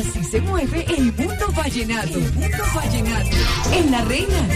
Así se mueve el mundo vallenato. En La Reina.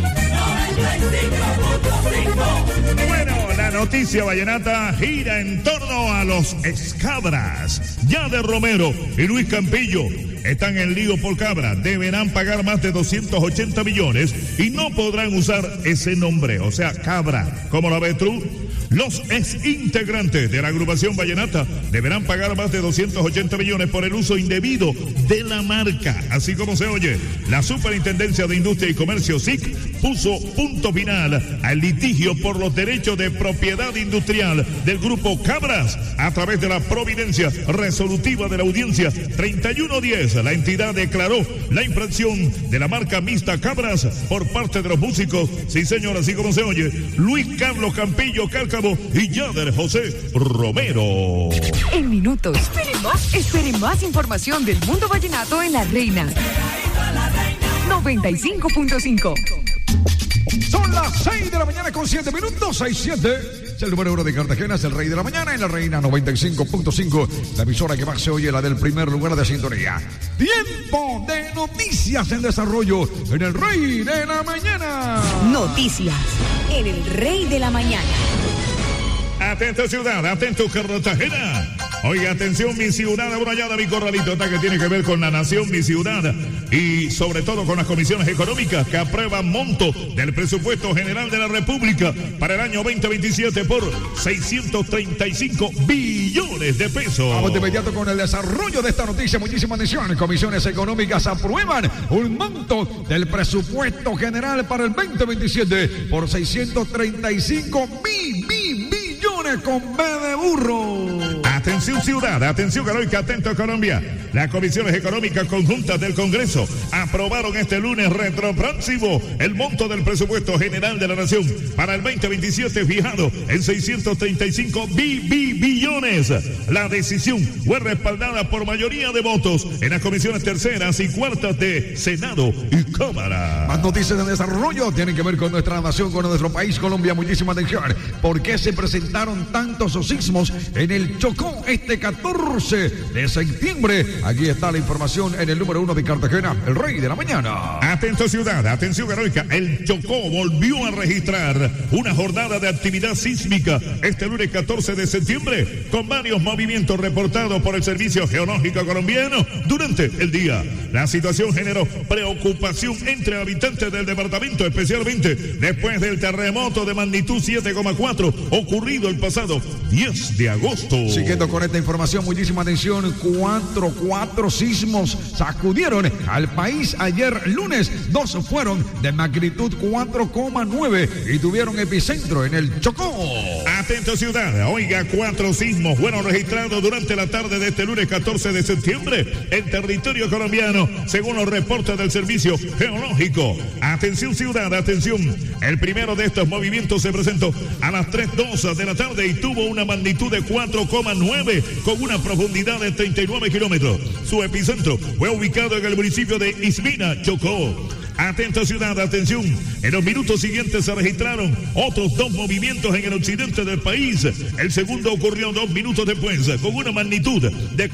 Bueno, la noticia vallenata gira en torno a los Excabras. Yader Romero y Luis Campillo están en lío por Cabra. Deberán pagar más de 280 millones y no podrán usar ese nombre, o sea, Cabra. ¿Cómo la ves tú? Los ex integrantes de la agrupación vallenata deberán pagar más de 280 millones por el uso indebido de la marca. Así como se oye, la Superintendencia de Industria y Comercio, SIC, puso punto final al litigio por los derechos de propiedad industrial del grupo Cabras a través de la providencia resolutiva de la audiencia 3110. La entidad declaró la infracción de la marca mixta Cabras por parte de los músicos, sí señor, así como se oye, Luis Carlos Campillo Cárcamo y Yader José Romero. En minutos, espere más información del mundo vallenato en La Reina. 95.5. Son las 6 de la mañana con 7 minutos, 6-7. Es el número 1 de Cartagena, es el Rey de la Mañana en La Reina 95.5. La emisora que más se oye, la del primer lugar de sintonía. Tiempo de noticias en desarrollo en el Rey de la Mañana. Noticias en el Rey de la Mañana. Atento ciudad, atento Cartagena. Oiga, atención mi ciudad abrayada, mi corralito, esta que tiene que ver con la nación, mi ciudad, y sobre todo con las comisiones económicas que aprueban monto del presupuesto general de la República para el año 2027 por 635 billones de pesos. Vamos de inmediato con el desarrollo de esta noticia. Muchísima atención. Comisiones económicas aprueban un monto del presupuesto general para el 2027 por 635 billones con B de burro. Atención ciudad, atención heroica, atento Colombia. Las comisiones económicas conjuntas del Congreso aprobaron este lunes retropróximo el monto del presupuesto general de la Nación para el 2027 fijado en 635 billones. La decisión fue respaldada por mayoría de votos en las comisiones terceras y cuartas de Senado y Cámara. Más noticias de desarrollo tienen que ver con nuestra nación, con nuestro país, Colombia. Muchísima atención. ¿Por qué se presentaron tantos sismos en el Chocó este 14 de septiembre? Aquí está la información en el número 1 de Cartagena, el Rey de la Mañana. Atento ciudad, atención heroica. El Chocó volvió a registrar una jornada de actividad sísmica este lunes 14 de septiembre con varios movimientos reportados por el Servicio Geológico Colombiano durante el día. La situación generó preocupación entre habitantes del departamento, especialmente después del terremoto de magnitud 7,4 ocurrido el pasado 10 de agosto. Siguiendo con esta información, muchísima atención. Cuatro sismos sacudieron al país ayer lunes. 2 fueron de magnitud 4,9 y tuvieron epicentro en el Chocó. Atento ciudad, oiga, 4 sismos fueron registrados durante la tarde de este lunes 14 de septiembre en territorio colombiano, según los reportes del Servicio Geológico. Atención ciudad, atención. El primero de estos movimientos se presentó a las 3:02 de la tarde y tuvo una magnitud de 4,9 con una profundidad de 39 kilómetros. Su epicentro fue ubicado en el municipio de Ismina, Chocó. Atento ciudad, atención. En los minutos siguientes se registraron otros 2 movimientos en el occidente del país. El segundo ocurrió 2 minutos después, con una magnitud de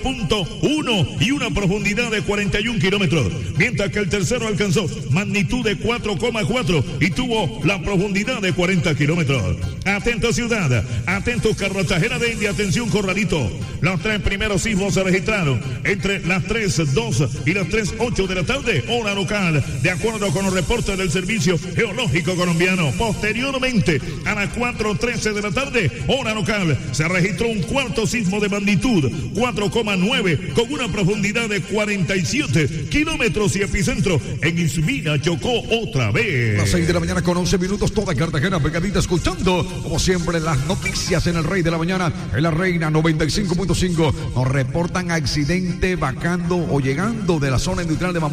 4.1 y una profundidad de 41 kilómetros. Mientras que el tercero alcanzó magnitud de 4,4 y tuvo la profundidad de 40 kilómetros. Atento ciudad, atento Cartagena de India, atención Corralito. Los 3 primeros sismos se registraron entre las 3:02 y las 3:08 de la tarde, hora local, de acuerdo con los reportes del Servicio Geológico Colombiano. Posteriormente, a las 4:13 de la tarde, hora local, se registró un cuarto sismo de magnitud 4,9 con una profundidad de 47 kilómetros y epicentro en Ismina, Chocó, otra vez. Las 6 de la mañana con 11 minutos, toda Cartagena pegadita escuchando, como siempre, las noticias en el Rey de la Mañana, en La Reina 95.5. Nos reportan accidente bajando o llegando de la zona industrial de Mamoré.